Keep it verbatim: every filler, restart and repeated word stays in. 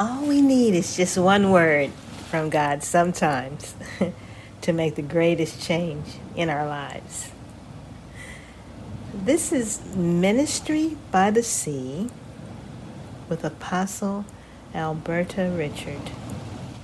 all we need is just one word from God sometimes to make the greatest change in our lives. This is Ministry by the Sea with Apostle Alberta Richard.